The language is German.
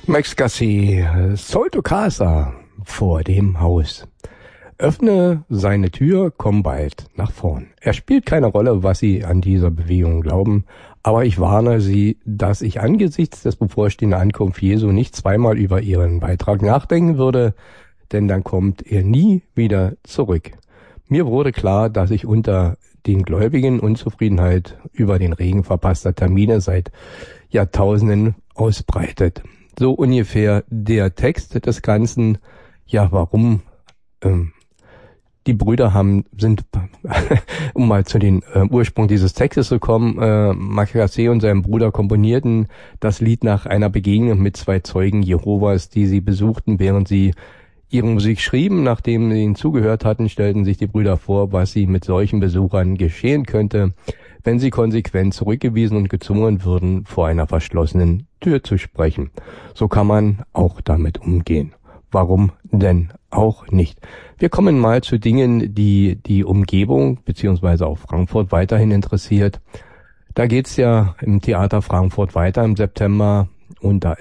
Max Gassi, Solto Casa vor dem Haus. Öffne seine Tür, komm bald nach vorn. Es spielt keine Rolle, was Sie an dieser Bewegung glauben, aber ich warne Sie, dass ich angesichts des bevorstehenden Ankunft Jesu nicht zweimal über Ihren Beitrag nachdenken würde, denn dann kommt er nie wieder zurück. Mir wurde klar, dass ich unter den Gläubigen Unzufriedenheit über den Regen verpasster Termine seit Jahrtausenden ausbreitet. So ungefähr der Text des Ganzen. Ja, warum die Brüder sind, um mal zu den Ursprung dieses Textes zu kommen, Max Gassi und sein Bruder komponierten das Lied nach einer Begegnung mit zwei Zeugen Jehovas, die sie besuchten, während sie ihre Musik schrieben. Nachdem sie ihnen zugehört hatten, stellten sich die Brüder vor, was sie mit solchen Besuchern geschehen könnte, wenn sie konsequent zurückgewiesen und gezwungen würden, vor einer verschlossenen Tür zu sprechen. So kann man auch damit umgehen. Warum denn auch nicht? Wir kommen mal zu Dingen, die die Umgebung beziehungsweise auch Frankfurt weiterhin interessiert. Da geht's ja im Theater Frankfurt weiter im September und da